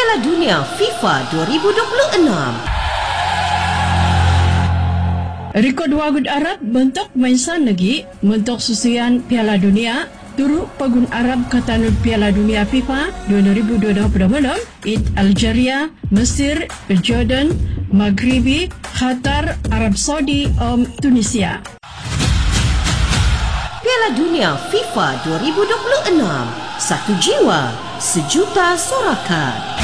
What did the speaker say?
Piala Dunia FIFA 2026. Rekod Wagud Arab bentuk mainsan lagi bentuk susuan Piala Dunia turut Pagun Arab Katanut Piala Dunia FIFA 2026 it Algeria, Mesir, Jordan, Maghribi, Qatar, Arab Saudi, Tunisia. Piala Dunia FIFA 2026. Satu jiwa, sejuta sorakan.